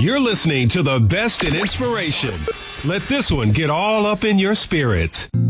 You're listening to the best in inspiration. Let this one get all up in your spirit.